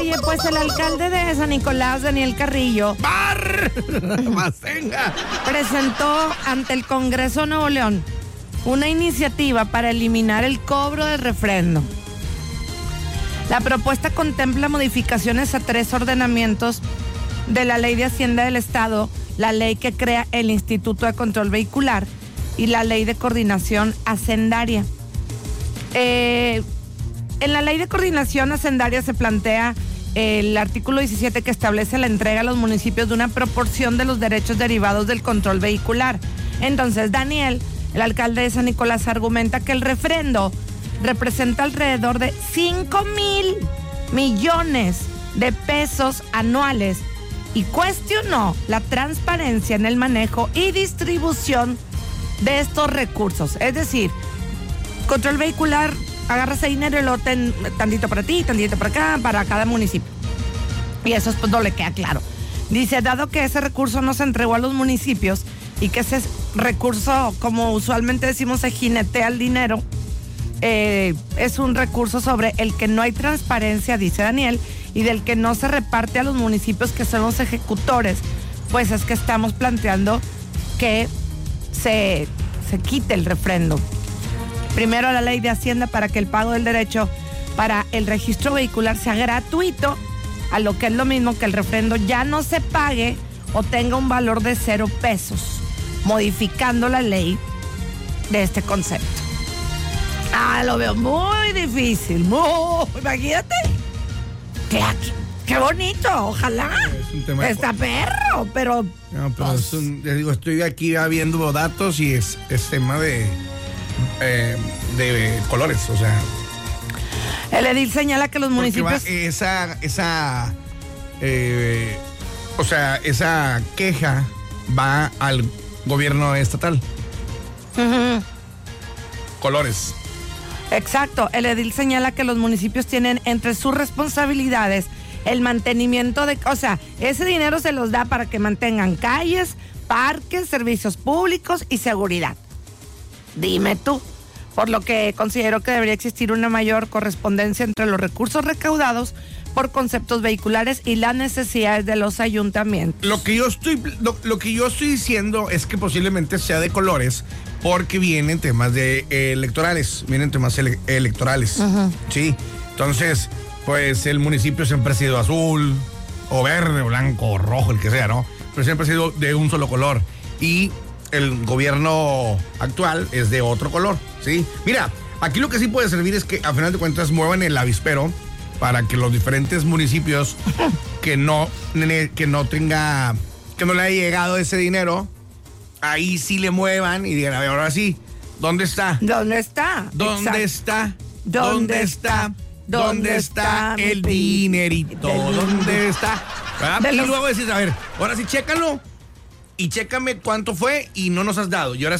Oye, pues el alcalde de San Nicolás, Daniel Carrillo, presentó ante el Congreso de Nuevo León una iniciativa para eliminar el cobro del refrendo. La propuesta contempla modificaciones a 3 ordenamientos de la Ley de Hacienda del Estado, la ley que crea el Instituto de Control Vehicular y la Ley de Coordinación Hacendaria. En la Ley de Coordinación Hacendaria se plantea el artículo 17 que establece la entrega a los municipios de una proporción de los derechos derivados del control vehicular. Entonces, Daniel, el alcalde de San Nicolás, argumenta que el refrendo representa alrededor de 5,000 millones de pesos anuales y cuestionó la transparencia en el manejo y distribución de estos recursos. Es decir, control vehicular, agarra ese dinero y lo tantito para ti, tantito para acá, para cada municipio. Y eso pues no le queda claro. Dice, dado que ese recurso no se entregó a los municipios y que ese recurso, como usualmente decimos, se jinetea el dinero, es un recurso sobre el que no hay transparencia, dice Daniel, y del que no se reparte a los municipios que son los ejecutores, pues es que estamos planteando que se quite el refrendo. Primero, la ley de Hacienda para que el pago del derecho para el registro vehicular sea gratuito, a lo que es lo mismo que el refrendo ya no se pague o tenga un valor de 0 pesos, modificando la ley de este concepto. Lo veo muy difícil, imagínate. Qué bonito, ojalá. Es un tema está perro, pero... No, pero pues, les digo, estoy aquí viendo datos y es tema de colores, o sea. El edil señala que los municipios... esa queja va al gobierno estatal. Uh-huh. Colores. Exacto, el edil señala que los municipios tienen entre sus responsabilidades el mantenimiento de... O sea, ese dinero se los da para que mantengan calles, parques, servicios públicos y seguridad. Dime tú. Por lo que considero que debería existir una mayor correspondencia entre los recursos recaudados por conceptos vehiculares y las necesidades de los ayuntamientos. Lo que yo estoy diciendo es que posiblemente sea de colores porque vienen temas electorales. Uh-huh. Sí. Entonces, pues el municipio siempre ha sido azul, o verde, o blanco, o rojo, el que sea, ¿no? Pero siempre ha sido de un solo color. Y el gobierno actual es de otro color, ¿sí? Mira, aquí lo que sí puede servir es que a final de cuentas muevan el avispero para que los diferentes municipios que no le haya llegado ese dinero, ahí sí le muevan y digan, a ver, ahora sí, ¿dónde está? ¿Dónde está? ¿Dónde está? ¿Dónde está? ¿Dónde está el dinerito? ¿Dónde está? Y luego decís, a ver, ahora sí, chécalo y chécame cuánto fue y no nos has dado. Y ahora sí